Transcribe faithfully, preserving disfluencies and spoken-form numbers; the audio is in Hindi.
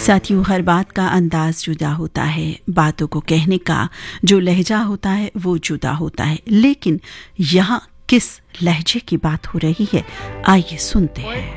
साथियों, हर बात का अंदाज जुदा होता है, बातों को कहने का जो लहजा होता है वो जुदा होता है। लेकिन यहाँ किस लहजे की बात हो रही है, आइए सुनते हैं।